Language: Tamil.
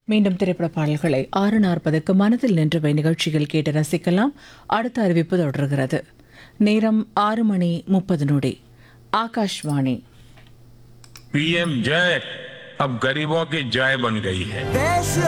மீண்டும் திரைப்பட பாடல்களை 6:40க்கு மனதில் நின்றவை நிகழ்ச்சியில் கேட்டு ரசிக்கலாம். அடுத்த அறிவிப்பு தொடர்கிறது. நேரம் 6:30 ஆகாஷ்வாணி. पीएम जय अब गरीबों की जय बन गई है.